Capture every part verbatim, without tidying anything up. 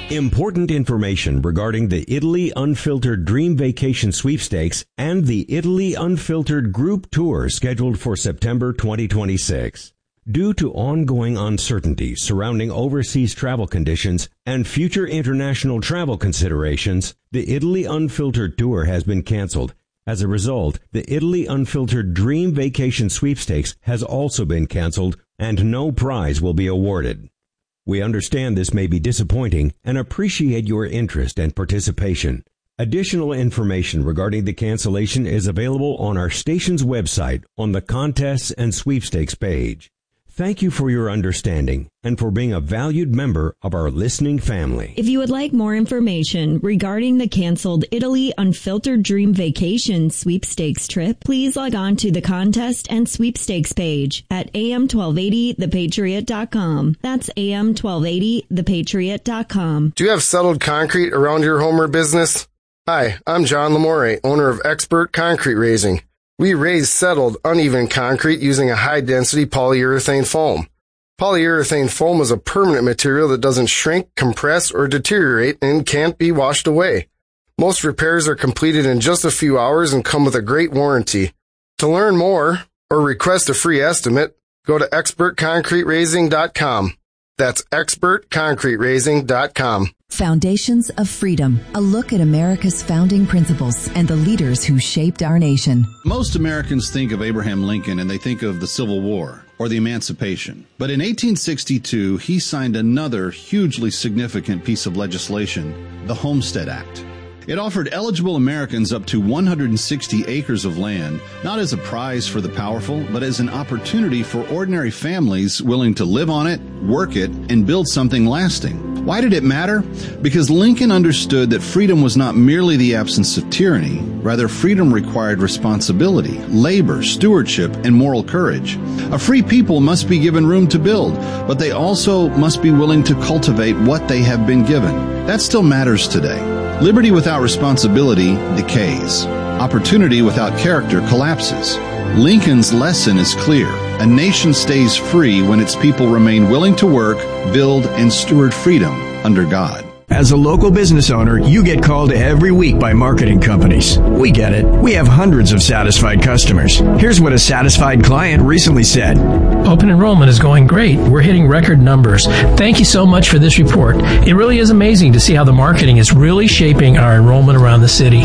Important information regarding the Italy Unfiltered Dream Vacation Sweepstakes and the Italy Unfiltered Group Tour scheduled for September twenty twenty-six. Due to ongoing uncertainty surrounding overseas travel conditions and future international travel considerations, the Italy Unfiltered Tour has been canceled. As a result, the Italy Unfiltered Dream Vacation Sweepstakes has also been canceled and no prize will be awarded. We understand this may be disappointing and appreciate your interest and participation. Additional information regarding the cancellation is available on our station's website on the Contests and Sweepstakes page. Thank you for your understanding and for being a valued member of our listening family. If you would like more information regarding the canceled Italy Unfiltered Dream Vacation Sweepstakes trip, please log on to the Contest and Sweepstakes page at A M twelve eighty the patriot dot com. That's A M twelve eighty the patriot dot com. Do you have settled concrete around your home or business? Hi, I'm John Lamore, owner of Expert Concrete Raising. We raise settled, uneven concrete using a high-density polyurethane foam. Polyurethane foam is a permanent material that doesn't shrink, compress, or deteriorate and can't be washed away. Most repairs are completed in just a few hours and come with a great warranty. To learn more or request a free estimate, go to expert concrete raising dot com. That's expert concrete raising dot com. Foundations of Freedom, a look at America's founding principles and the leaders who shaped our nation. Most Americans think of Abraham Lincoln and they think of the Civil War or the Emancipation. But in eighteen sixty-two, he signed another hugely significant piece of legislation, the Homestead Act. It offered eligible Americans up to one hundred sixty acres of land, not as a prize for the powerful, but as an opportunity for ordinary families willing to live on it, work it, and build something lasting. Why did it matter? Because Lincoln understood that freedom was not merely the absence of tyranny. Rather, freedom required responsibility, labor, stewardship, and moral courage. A free people must be given room to build, but they also must be willing to cultivate what they have been given. That still matters today. Liberty without responsibility decays. Opportunity without character collapses. Lincoln's lesson is clear. A nation stays free when its people remain willing to work, build, and steward freedom under God. As a local business owner, you get called every week by marketing companies. We get it. We have hundreds of satisfied customers. Here's what a satisfied client recently said. Open enrollment is going great. We're hitting record numbers. Thank you so much for this report. It really is amazing to see how the marketing is really shaping our enrollment around the city.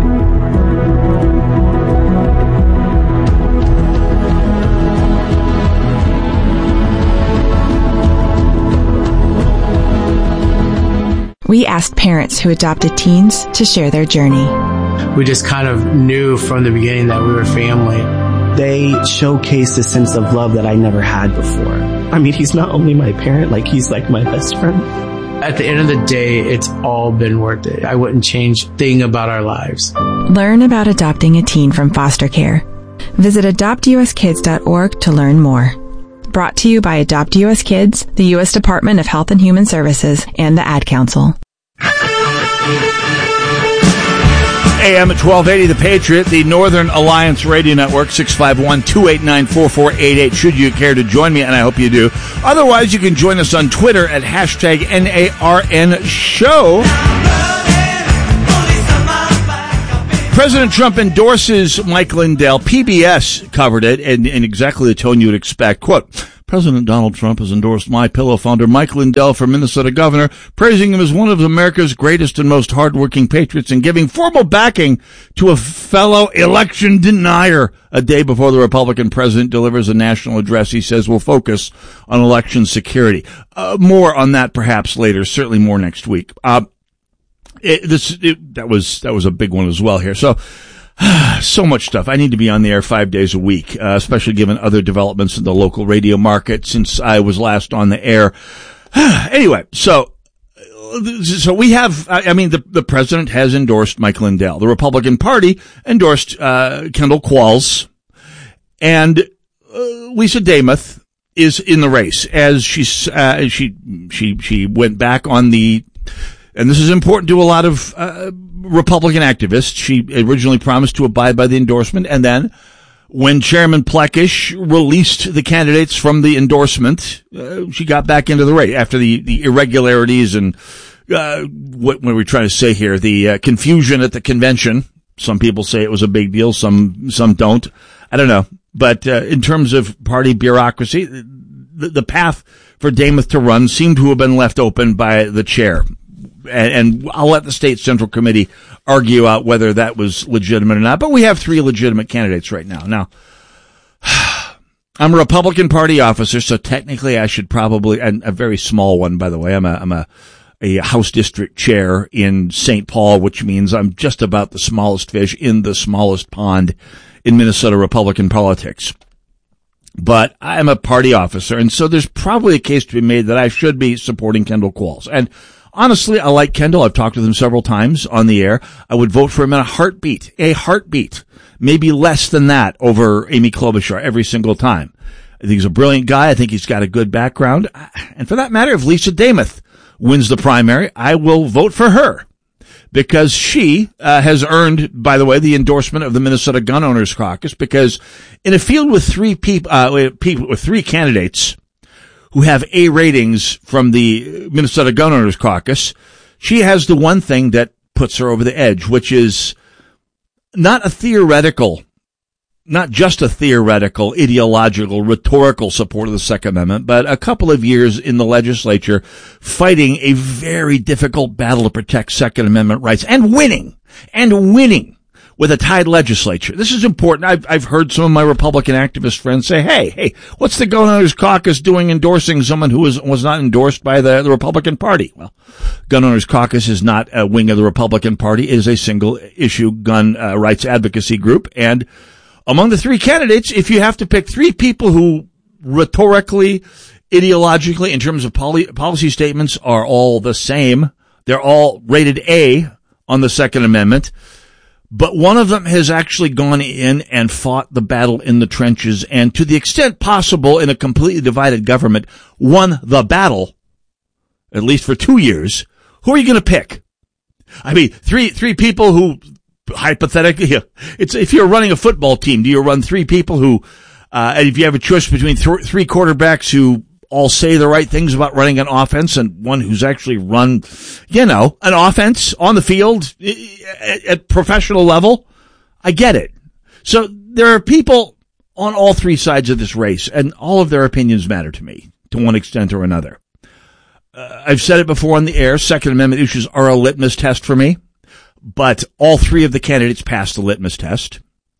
We asked parents who adopted teens to share their journey. We just kind of knew from the beginning that we were family. They showcased a sense of love that I never had before. I mean, he's not only my parent, like he's like my best friend. At the end of the day, it's all been worth it. I wouldn't change a thing about our lives. Learn about adopting a teen from foster care. Visit adopt u s kids dot org to learn more. Brought to you by Adopt U S Kids, the U S Department of Health and Human Services, and the Ad Council. A M twelve eighty, The Patriot, the Northern Alliance Radio Network, six five one, two eight nine, four four eight eight, should you care to join me, and I hope you do. Otherwise, you can join us on Twitter at hashtag N A R N show. President Trump endorses Mike Lindell. P B S covered it in, in exactly the tone you would expect. Quote, President Donald Trump has endorsed MyPillow founder Mike Lindell for Minnesota governor, praising him as one of America's greatest and most hardworking patriots and giving formal backing to a fellow election denier a day before the Republican president delivers a national address he says will focus on election security. Uh, more on that perhaps later, certainly more next week. Uh, It, this it, that was that was a big one as well here. So, so much stuff. I need to be on the air five days a week, uh, especially given other developments in the local radio market since I was last on the air. Anyway, so so we have. I mean, the the president has endorsed Mike Lindell. The Republican Party endorsed uh, Kendall Qualls, and uh, Lisa Demuth is in the race as she's uh, she she she went back on the. And this is important to a lot of uh, Republican activists. She originally promised to abide by the endorsement, and then when Chairman Plekish released the candidates from the endorsement, uh, she got back into the race after the, the irregularities and uh, what, what are we trying to say here? The uh, confusion at the convention. Some people say it was a big deal. Some, some don't. I don't know. But, uh, in terms of party bureaucracy, the, the path for Demuth to run seemed to have been left open by the chair. And, and I'll let the state central committee argue out whether that was legitimate or not. But we have three legitimate candidates right now. Now, I'm a Republican Party officer, so technically I should probably, and a very small one, by the way. I'm a, I'm a, a House District Chair in Saint Paul, which means I'm just about the smallest fish in the smallest pond in Minnesota Republican politics. But I'm a party officer, and so there's probably a case to be made that I should be supporting Kendall Qualls. And honestly, I like Kendall. I've talked with him several times on the air. I would vote for him in a heartbeat, a heartbeat. Maybe less than that over Amy Klobuchar every single time. I think he's a brilliant guy. I think he's got a good background. And for that matter, if Lisa Demuth wins the primary, I will vote for her because she uh, has earned, by the way, the endorsement of the Minnesota Gun Owners Caucus, because in a field with three people, uh, people with three candidates who have A ratings from the Minnesota Gun Owners Caucus, she has the one thing that puts her over the edge, which is not a theoretical, not just a theoretical, ideological, rhetorical support of the Second Amendment, but a couple of years in the legislature fighting a very difficult battle to protect Second Amendment rights and winning, and winning with a tied legislature. This is important. I've, I've heard some of my Republican activist friends say, hey, hey, what's the Gun Owners Caucus doing endorsing someone who was, was not endorsed by the, the Republican Party? Well, Gun Owners Caucus is not a wing of the Republican Party. It is a single issue gun uh, rights advocacy group. And among the three candidates, if you have to pick three people who rhetorically, ideologically, in terms of poly, policy statements are all the same, they're all rated A on the Second Amendment, but one of them has actually gone in and fought the battle in the trenches and, to the extent possible in a completely divided government, won the battle, at least for two years. Who are you going to pick? I mean, three three people who, hypothetically, it's if you're running a football team, do you run three people who, uh, and if you have a choice between th- three quarterbacks who all say the right things about running an offense and one who's actually run, you know, an offense on the field at, at professional level, I get it. So there are people on all three sides of this race, and all of their opinions matter to me to one extent or another. Uh, I've said it before on the air, Second Amendment issues are a litmus test for me, but all three of the candidates passed the litmus test.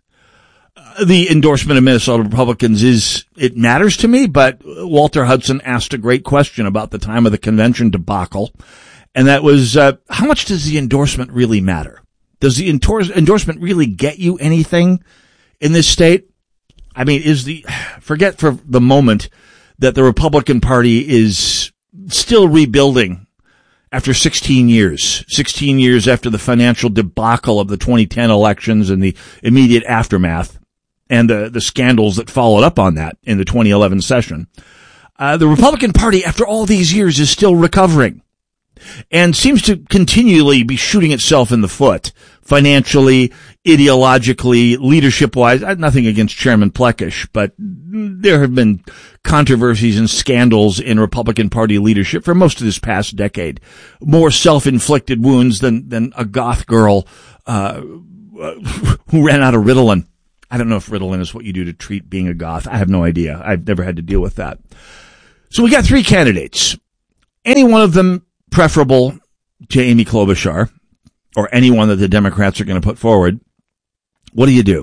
The endorsement of Minnesota Republicans is, it matters to me, but Walter Hudson asked a great question about the time of the convention debacle, and that was, uh, how much does the endorsement really matter? Does the endorse, endorsement really get you anything in this state? I mean, is the, forget for the moment that the Republican Party is still rebuilding after sixteen years, sixteen years after the financial debacle of the twenty ten elections and the immediate aftermath, and the, the scandals that followed up on that in the twenty eleven session. Uh, the Republican Party, after all these years, is still recovering and seems to continually be shooting itself in the foot, financially, ideologically, leadership-wise. I have nothing against Chairman Plekish, but there have been controversies and scandals in Republican Party leadership for most of this past decade. More self-inflicted wounds than, than a goth girl, uh, who ran out of Ritalin. I don't know if Ritalin is what you do to treat being a goth. I have no idea. I've never had to deal with that. So we got three candidates. Any one of them preferable to Amy Klobuchar, or anyone that the Democrats are going to put forward. What do you do?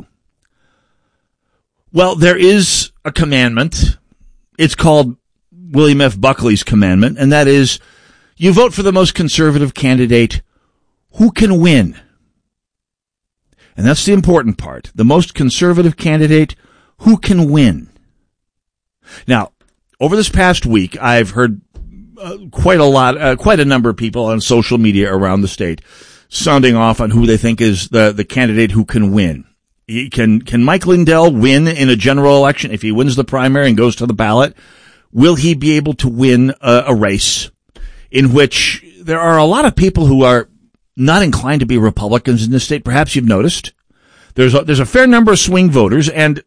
Well, there is a commandment. It's called William F. Buckley's commandment, and that is you vote for the most conservative candidate who can win. And that's the important part. The most conservative candidate who can win. Now, over this past week, I've heard uh, quite a lot, uh, quite a number of people on social media around the state sounding off on who they think is the, the candidate who can win. He, can, can Mike Lindell win in a general election? If he wins the primary and goes to the ballot, will he be able to win a, a race in which there are a lot of people who are not inclined to be Republicans in this state? Perhaps you've noticed. There's a, there's a fair number of swing voters, and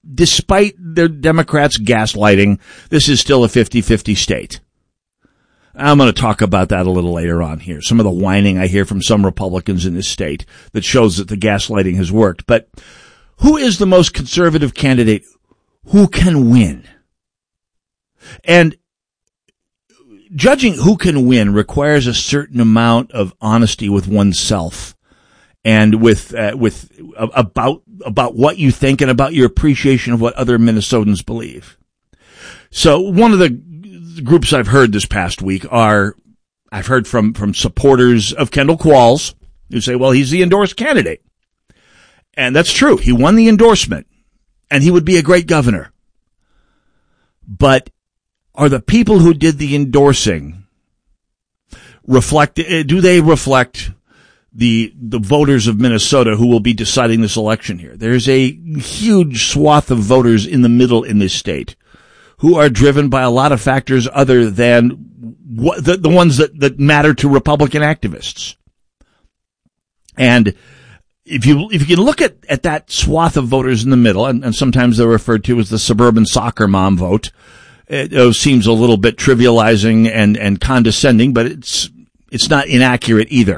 despite the Democrats gaslighting, this is still a fifty-fifty state. I'm going to talk about that a little later on here. Some of the whining I hear from some Republicans in this state that shows that the gaslighting has worked. But who is the most conservative candidate who can win? And judging who can win requires a certain amount of honesty with oneself and with uh, with uh, about about what you think and about your appreciation of what other Minnesotans believe. So one of the groups I've heard this past week are, I've heard from, from supporters of Kendall Qualls who say, well, he's the endorsed candidate. And that's true. He won the endorsement and he would be a great governor. But are the people who did the endorsing reflect, do they reflect the, the voters of Minnesota who will be deciding this election here? There's a huge swath of voters in the middle in this state who are driven by a lot of factors other than what, the, the ones that, that matter to Republican activists. And if you, if you can look at, at that swath of voters in the middle, and, and sometimes they're referred to as the suburban soccer mom vote, it, it seems a little bit trivializing and, and condescending, but it's, it's not inaccurate either.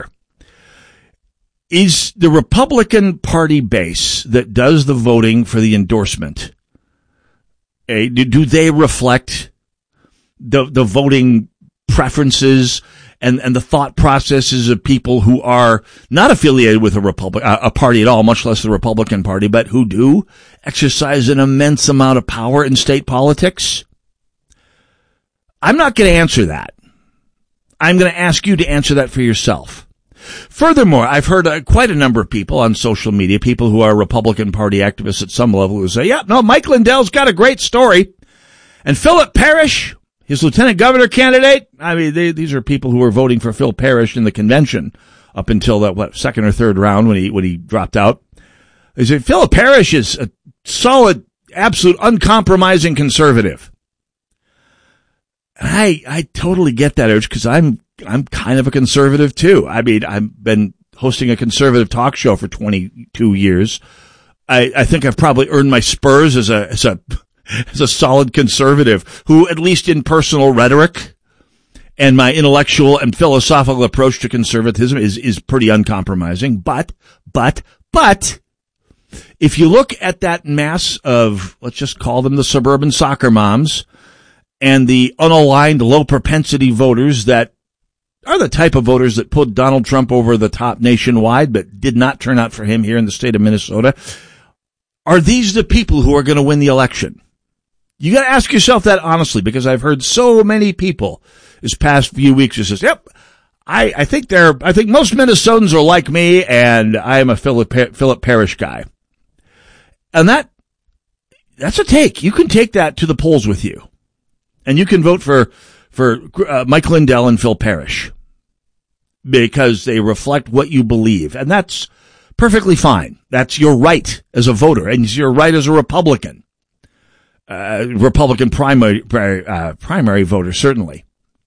Is the Republican Party base that does the voting for the endorsement, Uh, do, do they reflect the the voting preferences and, and the thought processes of people who are not affiliated with a Republic, a, a party at all, much less the Republican Party, but who do exercise an immense amount of power in state politics? I'm not going to answer that. I'm going to ask you to answer that for yourself. Furthermore, I've heard uh, quite a number of people on social media, people who are Republican Party activists at some level, who say, yeah, no, Mike Lindell's got a great story. And Philip Parrish, his lieutenant governor candidate, I mean, they, these are people who were voting for Phil Parrish in the convention up until that, what, second or third round when he, when he dropped out. They say, Philip Parrish is a solid, absolute, uncompromising conservative. And I, I totally get that urge because I'm, I'm kind of a conservative too. I mean, I've been hosting a conservative talk show for twenty-two years. I, I think I've probably earned my spurs as a, as a, as a solid conservative who, at least in personal rhetoric and my intellectual and philosophical approach to conservatism is, is pretty uncompromising. But, but, but if you look at that mass of, let's just call them the suburban soccer moms and the unaligned low propensity voters that are the type of voters that put Donald Trump over the top nationwide, but did not turn out for him here in the state of Minnesota. Are these the people who are going to win the election? You got to ask yourself that honestly, because I've heard so many people this past few weeks who says, yep, I, I think they're, I think most Minnesotans are like me and I am a Philip, Philip Parrish guy. And that, that's a take. You can take that to the polls with you and you can vote for, for uh, Mike Lindell and Phil Parrish, because they reflect what you believe. And that's perfectly fine. That's your right as a voter, and it's your right as a Republican, uh, Republican primary, uh, primary voter, certainly.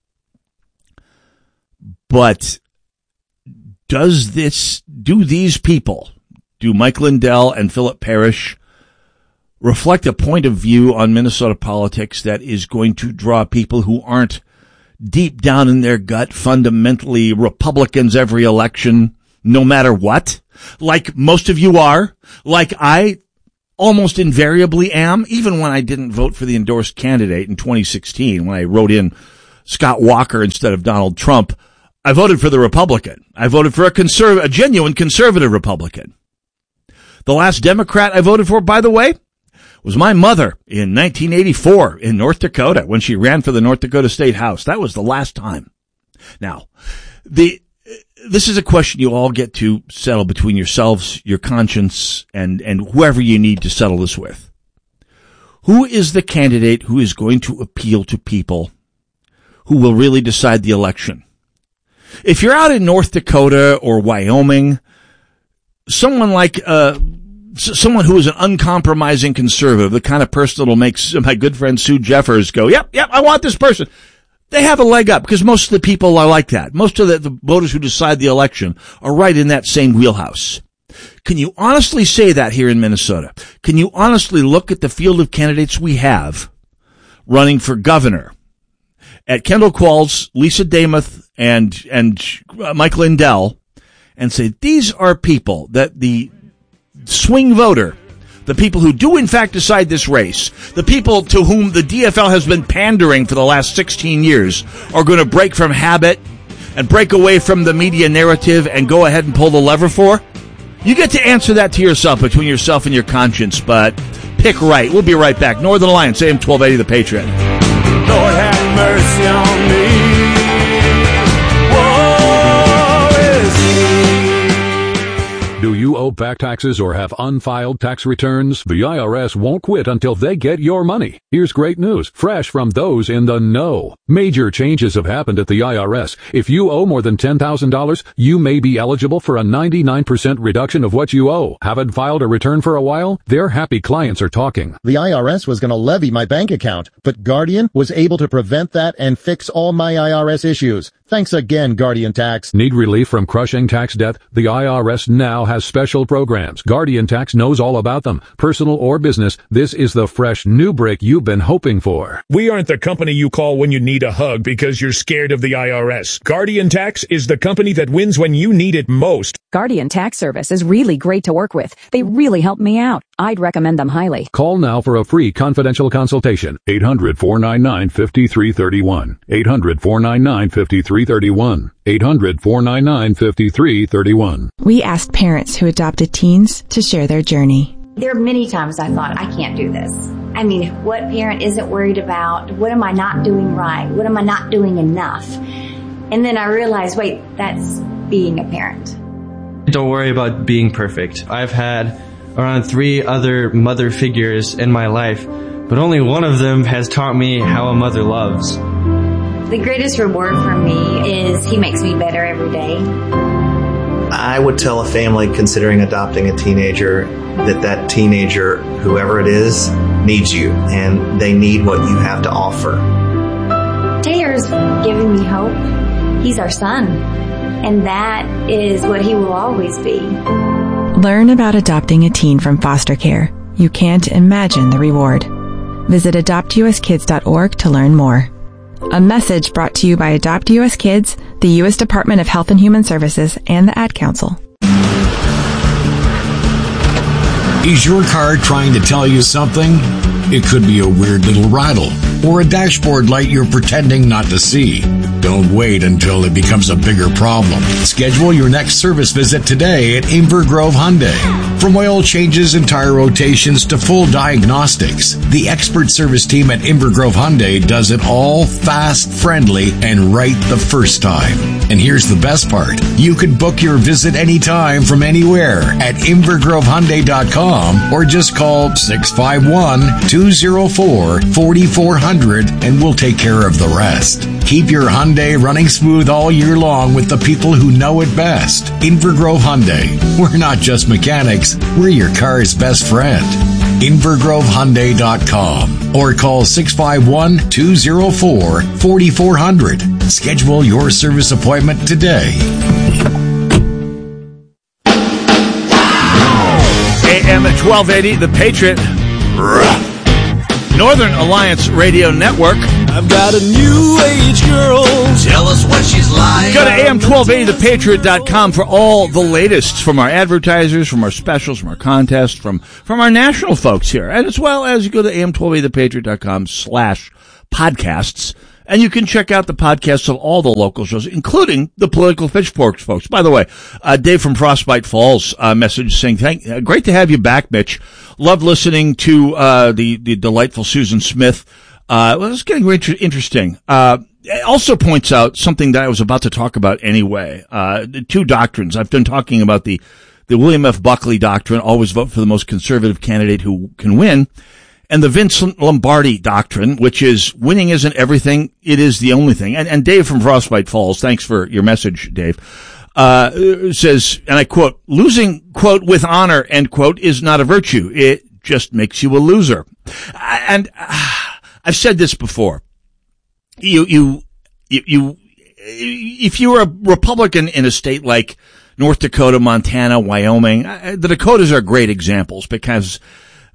But does this, do these people, do Mike Lindell and Philip Parrish reflect a point of view on Minnesota politics that is going to draw people who aren't deep down in their gut fundamentally Republicans every election, no matter what, like most of you are, like I almost invariably am, even when I didn't vote for the endorsed candidate in twenty sixteen, when I wrote in Scott Walker instead of Donald Trump, I voted for the Republican. I voted for a conserv- a genuine conservative Republican. The last Democrat I voted for, by the way, was my mother in nineteen eighty-four in North Dakota when she ran for the North Dakota State House. That was the last time. Now, the this is a question you all get to settle between yourselves, your conscience, and, and whoever you need to settle this with. Who is the candidate who is going to appeal to people who will really decide the election? If you're out in North Dakota or Wyoming, someone like uh someone who is an uncompromising conservative, the kind of person that will make my good friend Sue Jeffers go, yep, yep, I want this person. They have a leg up because most of the people are like that. Most of the, the voters who decide the election are right in that same wheelhouse. Can you honestly say that here in Minnesota? Can you honestly look at the field of candidates we have running for governor at Kendall Qualls, Lisa Damuth, and, and uh, Mike Lindell, and say, these are people that the swing voter, the people who do in fact decide this race, the people to whom the D F L has been pandering for the last sixteen years, are going to break from habit and break away from the media narrative and go ahead and pull the lever for? You get to answer that to yourself, between yourself and your conscience, but pick right. We'll be right back. Northern Alliance, A M twelve eighty, The Patriot. Lord have mercy on me. Do you owe back taxes or have unfiled tax returns? The I R S won't quit until they get your money. Here's great news, fresh from those in the know. Major changes have happened at the I R S. If you owe more than ten thousand dollars, you may be eligible for a ninety-nine percent reduction of what you owe. Haven't filed a return for a while? Their happy clients are talking. The I R S was going to levy my bank account, but Guardian was able to prevent that and fix all my I R S issues. Thanks again, Guardian Tax. Need relief from crushing tax debt? The I R S now has special programs. Guardian Tax knows all about them. Personal or business, this is the fresh new break you've been hoping for. We aren't the company you call when you need a hug because you're scared of the I R S. Guardian Tax is the company that wins when you need it most. Guardian Tax Service is really great to work with. They really helped me out. I'd recommend them highly. Call now for a free confidential consultation. eight hundred, four nine nine, five three three one. eight hundred, four nine nine, five three three one. eight hundred, four nine nine, five three three one. We asked parents who adopted teens to share their journey. There are many times I thought, I can't do this. I mean, what parent isn't worried about? What am I not doing right? What am I not doing enough? And then I realized, wait, that's being a parent. Don't worry about being perfect. I've had around three other mother figures in my life, but only one of them has taught me how a mother loves. The greatest reward for me is he makes me better every day. I would tell a family considering adopting a teenager that that teenager, whoever it is, needs you, and they need what you have to offer. Taylor's giving me hope. He's our son, and that is what he will always be. Learn about adopting a teen from foster care. You can't imagine the reward. Visit adopt u s kids dot org to learn more. A message brought to you by Adopt U S Kids, the U S Department of Health and Human Services, and the Ad Council. Is your car trying to tell you something? It could be a weird little rattle or a dashboard light you're pretending not to see. Don't wait until it becomes a bigger problem. Schedule your next service visit today at Inver Grove Hyundai. From oil changes and tire rotations to full diagnostics, the expert service team at Inver Grove Hyundai does it all fast, friendly, and right the first time. And here's the best part. You can book your visit anytime from anywhere at inver grove hyundai dot com or just call six five one, two oh four, four four zero zero and we'll take care of the rest. Keep your Hyundai running smooth all year long with the people who know it best. Inver Grove Hyundai. We're not just mechanics, we're your car's best friend. inver grove hyundai dot com or call six five one, two oh four, four four zero zero. Schedule your service appointment today. A M twelve eighty, The Patriot. Northern Alliance Radio Network. I've got a new age girl. Tell us what she's like. Go to A M twelve eighty the patriot dot com for all the latest from our advertisers, from our specials, from our contests, from, from our national folks here. And as well as you go to A M twelve eighty the patriot dot com slash podcasts. And you can check out the podcasts of all the local shows, including the Political Pitchforks folks. By the way, uh, Dave from Frostbite Falls, uh, message saying, Thank, uh, great to have you back, Mitch. Loved listening to, uh, the, the delightful Susan Smith. Uh, well, it's getting inter- interesting. Uh, it also points out something that I was about to talk about anyway. Uh, the two doctrines. I've been talking about the, the William F. Buckley doctrine, always vote for the most conservative candidate who can win. And the Vince Lombardi doctrine, which is winning isn't everything, it is the only thing. And, and Dave from Frostbite Falls, thanks for your message, Dave, uh, says, and I quote, losing, quote, with honor, end quote, is not a virtue. It just makes you a loser. And uh, I've said this before. You, you, you, you, if you're a Republican in a state like North Dakota, Montana, Wyoming, the Dakotas are great examples because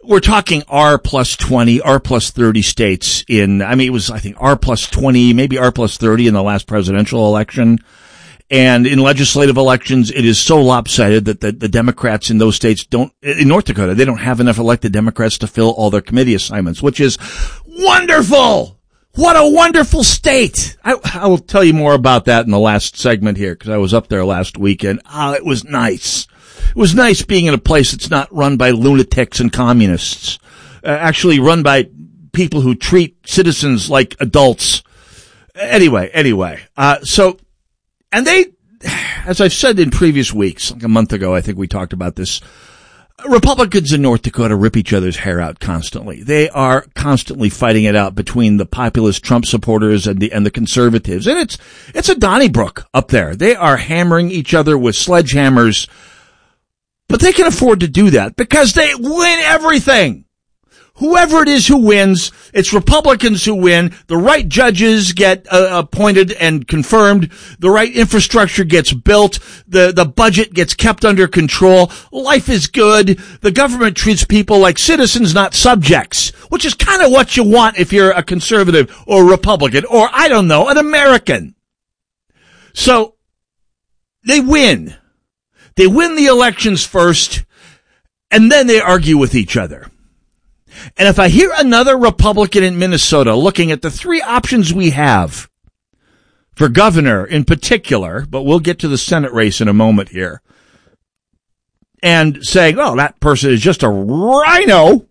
we're talking R plus twenty, R plus thirty states in, I mean, it was, I think, R plus twenty, maybe R plus thirty in the last presidential election. And in legislative elections, it is so lopsided that the, the Democrats in those states don't, in North Dakota, they don't have enough elected Democrats to fill all their committee assignments, which is wonderful. What a wonderful state. I, I will tell you more about that in the last segment here, because I was up there last weekend. Ah, it was nice. It was nice being in a place that's not run by lunatics and communists, uh, actually run by people who treat citizens like adults. Anyway, anyway, uh, so, and they, as I've said in previous weeks, like a month ago, I think we talked about this, Republicans in North Dakota rip each other's hair out constantly. They are constantly fighting it out between the populist Trump supporters and the, and the conservatives. And it's, it's a Donnybrook up there. They are hammering each other with sledgehammers, but they can afford to do that because they win everything. Whoever it is who wins, it's Republicans who win. The right judges get uh, appointed and confirmed. The right infrastructure gets built. The, the budget gets kept under control. Life is good. The government treats people like citizens, not subjects, which is kind of what you want if you're a conservative or Republican or, I don't know, an American. So they win. They win the elections first, and then they argue with each other. And if I hear another Republican in Minnesota looking at the three options we have for governor in particular, but we'll get to the Senate race in a moment here, and saying, oh, that person is just a rhino,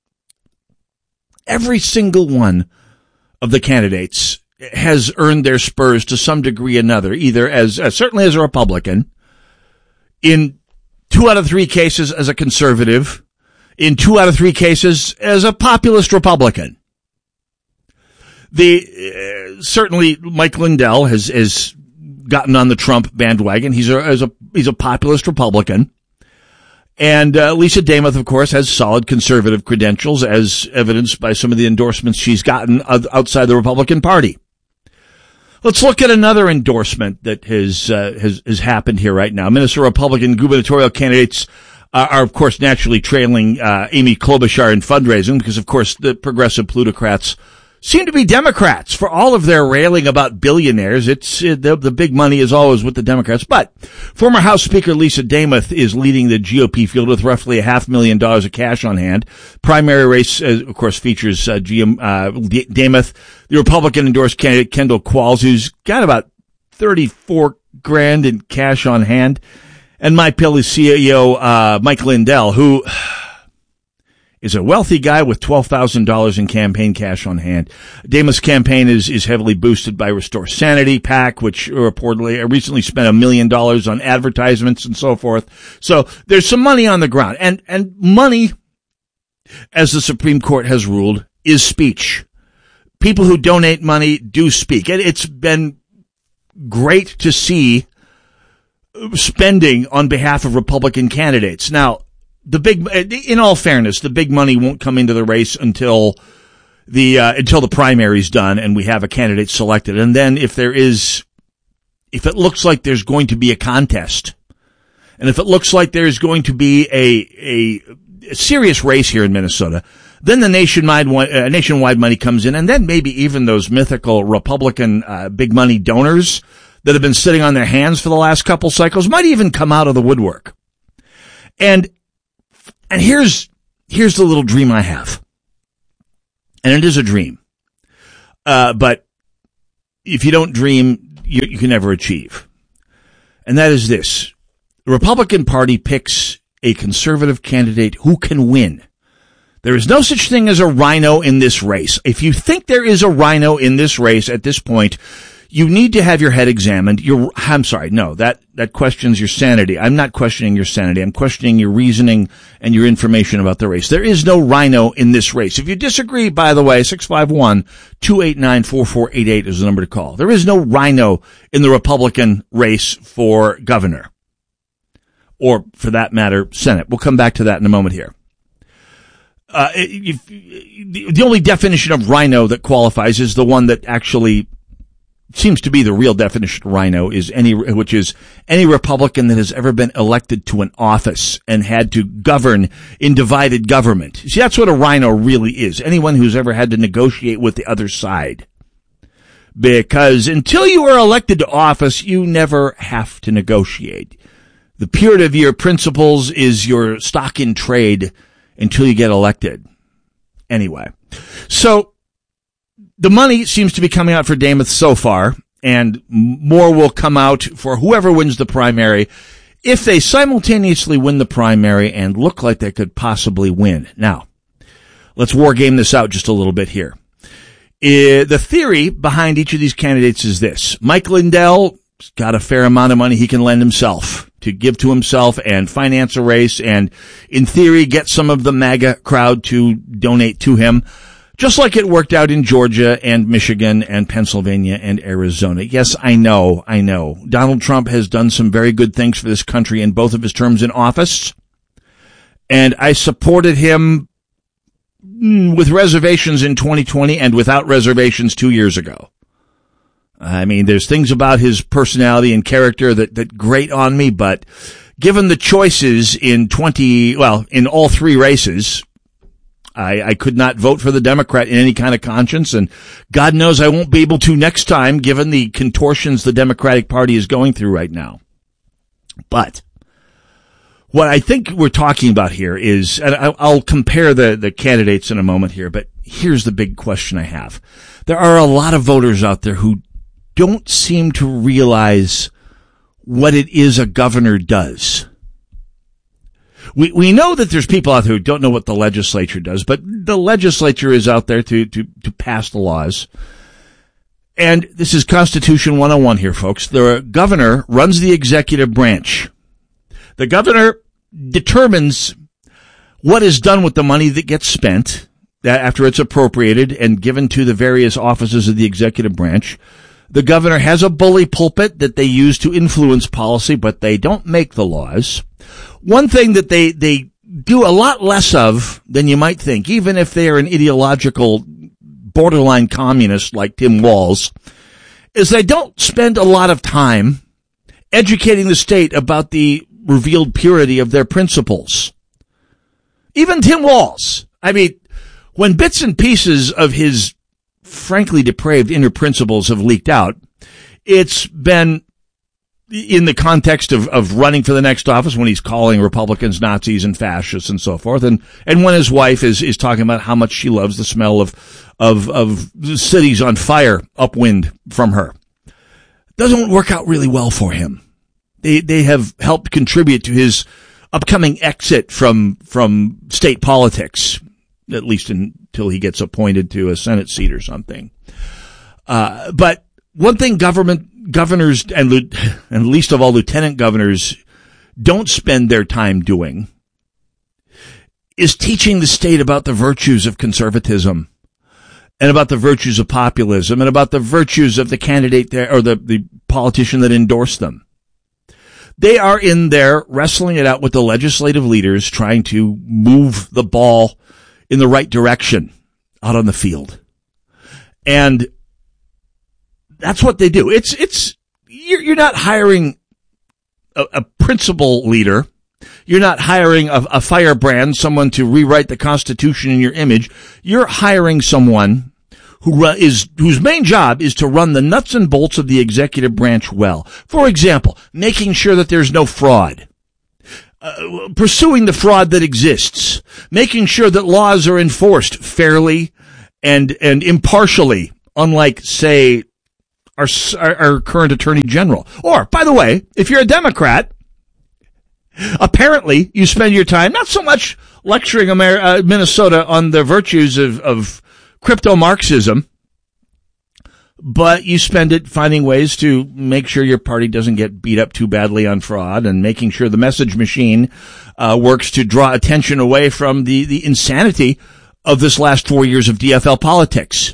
every single one of the candidates has earned their spurs to some degree or another, either as, uh, certainly as a Republican, in two out of three cases as a conservative, in two out of three cases as a populist Republican. The, uh, certainly Mike Lindell has, has gotten on the Trump bandwagon. He's a, as a, he's a populist Republican. And, uh, Lisa Demuth, of course, has solid conservative credentials as evidenced by some of the endorsements she's gotten outside the Republican Party. Let's look at another endorsement that has, uh, has, has happened here right now. Minnesota Republican gubernatorial candidates Uh, are, of course, naturally trailing uh, Amy Klobuchar in fundraising because, of course, the progressive plutocrats seem to be Democrats. For all of their railing about billionaires, it's uh, the, the big money is always with the Democrats. But former House Speaker Lisa Demuth is leading the G O P field with roughly a half million dollars of cash on hand. Primary race, uh, of course, features uh, G M, uh, Demuth, the Republican-endorsed candidate Kendall Qualls, who's got about thirty-four grand in cash on hand. And My Pillows C E O, uh, Mike Lindell, who is a wealthy guy with twelve thousand dollars in campaign cash on hand. Demuth's campaign is, is heavily boosted by Restore Sanity PAC, which reportedly recently spent a million dollars on advertisements and so forth. So there's some money on the ground. And, and money, as the Supreme Court has ruled, is speech. People who donate money do speak. And it's been great to see spending on behalf of Republican candidates. Now, the big, in all fairness, the big money won't come into the race until the, uh, until the primary's done and we have a candidate selected. And then if there is, if it looks like there's going to be a contest, and if it looks like there's going to be a, a, a serious race here in Minnesota, then the nationwide, uh, nationwide money comes in, and then maybe even those mythical Republican, uh, big money donors that have been sitting on their hands for the last couple cycles might even come out of the woodwork. And, and here's, here's the little dream I have. And it is a dream. Uh, but if you don't dream, you, you can never achieve. And that is this. The Republican Party picks a conservative candidate who can win. There is no such thing as a rhino in this race. If you think there is a rhino in this race at this point, you need to have your head examined. Your, I'm sorry, no, that, that questions your sanity. I'm not questioning your sanity. I'm questioning your reasoning and your information about the race. There is no rhino in this race. If you disagree, by the way, six five one, two eight nine, four four eight eight is the number to call. There is no rhino in the Republican race for governor. Or, for that matter, Senate. We'll come back to that in a moment here. Uh, if, the only definition of rhino that qualifies is the one that actually seems to be the real definition of rhino, is any, which is any Republican that has ever been elected to an office and had to govern in divided government. See, that's what a rhino really is. Anyone who's ever had to negotiate with the other side. Because until you are elected to office, you never have to negotiate. The purity of your principles is your stock in trade until you get elected. Anyway, so the money seems to be coming out for Dameth so far, and more will come out for whoever wins the primary if they simultaneously win the primary and look like they could possibly win. Now, let's war game this out just a little bit here. Uh, the theory behind each of these candidates is this. Mike Lindell's got a fair amount of money he can lend himself to give to himself and finance a race and, in theory, get some of the MAGA crowd to donate to him, just like it worked out in Georgia and Michigan and Pennsylvania and Arizona. Yes, I know, I know. Donald Trump has done some very good things for this country in both of his terms in office, and I supported him with reservations in twenty twenty and without reservations two years ago. I mean, there's things about his personality and character that, that grate on me, but given the choices in twenty, well, in all three races, I, I could not vote for the Democrat in any kind of conscience, and God knows I won't be able to next time, given the contortions the Democratic Party is going through right now. But what I think we're talking about here is, and I'll compare the, the candidates in a moment here, but here's the big question I have. There are a lot of voters out there who don't seem to realize what it is a governor does. We we know that there's people out there who don't know what the legislature does, but the legislature is out there to, to, to pass the laws. And this is Constitution one oh one here, folks. The governor runs the executive branch. The governor determines what is done with the money that gets spent after it's appropriated and given to the various offices of the executive branch. The governor has a bully pulpit that they use to influence policy, but they don't make the laws. One thing that they, they do a lot less of than you might think, even if they are an ideological borderline communist like Tim Walz, is they don't spend a lot of time educating the state about the revealed purity of their principles. Even Tim Walz. I mean, when bits and pieces of his frankly depraved inner principles have leaked out, it's been in the context of, of running for the next office when he's calling Republicans Nazis and fascists and so forth. And, and when his wife is, is talking about how much she loves the smell of, of, of cities on fire upwind from her. Doesn't work out really well for him. They, they have helped contribute to his upcoming exit from, from state politics, at least until he gets appointed to a Senate seat or something. Uh, but one thing government, governors and, and least of all lieutenant governors don't spend their time doing is teaching the state about the virtues of conservatism and about the virtues of populism and about the virtues of the candidate there or the, the politician that endorsed them. They are in there wrestling it out with the legislative leaders, trying to move the ball in the right direction out on the field. And that's what they do. It's, it's, you're, you're not hiring a, a principal leader. You're not hiring a, a firebrand, someone to rewrite the Constitution in your image. You're hiring someone who is, whose main job is to run the nuts and bolts of the executive branch well. For example, making sure that there's no fraud. Uh, pursuing the fraud that exists, making sure that laws are enforced fairly and and impartially, unlike, say, our, our current Attorney General. Or, by the way, if you're a Democrat, apparently you spend your time not so much lecturing Amer- uh, Minnesota on the virtues of, of crypto-Marxism, but you spend it finding ways to make sure your party doesn't get beat up too badly on fraud and making sure the message machine uh, works to draw attention away from the, the insanity of this last four years of D F L politics.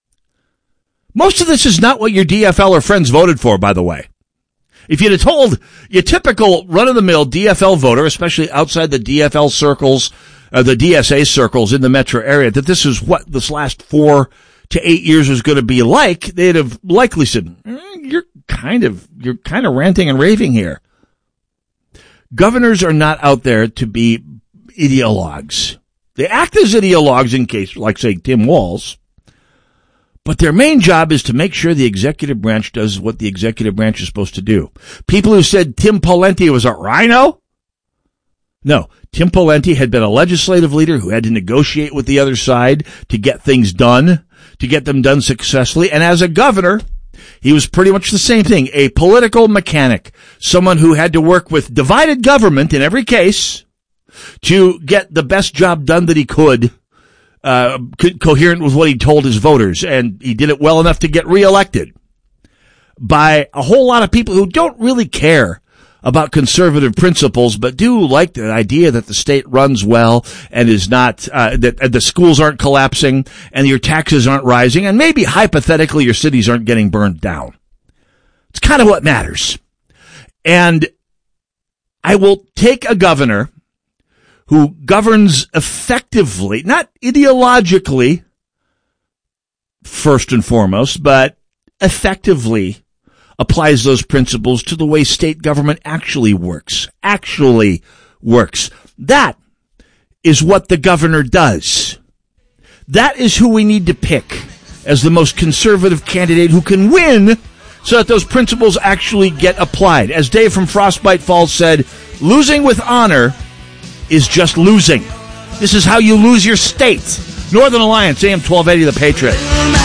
Most of this is not what your D F L or friends voted for, by the way. If you'd have told your typical run-of-the-mill D F L voter, especially outside the D F L circles, uh, the D S A circles in the metro area, that this is what this last four to eight years was going to be like, they'd have likely said, eh, you're kind of, you're kind of ranting and raving here. Governors are not out there to be ideologues. They act as ideologues in case, like, say, Tim Walz. But their main job is to make sure the executive branch does what the executive branch is supposed to do. People who said Tim Pawlenty was a rhino? No, Tim Pawlenty had been a legislative leader who had to negotiate with the other side to get things done, to get them done successfully. And as a governor, he was pretty much the same thing, a political mechanic, someone who had to work with divided government in every case to get the best job done that he could. Uh, co- coherent with what he told his voters, and he did it well enough to get reelected by a whole lot of people who don't really care about conservative principles, but do like the idea that the state runs well and is not, uh, that uh, the schools aren't collapsing and your taxes aren't rising, and maybe hypothetically your cities aren't getting burned down. It's kind of what matters. And I will take a governor who governs effectively, not ideologically, first and foremost, but effectively applies those principles to the way state government actually works, actually works. That is what the governor does. That is who we need to pick as the most conservative candidate who can win so that those principles actually get applied. As Dave from Frostbite Falls said, losing with honor is just losing. This is how you lose your state. Northern Alliance, A M twelve eighty, The Patriot.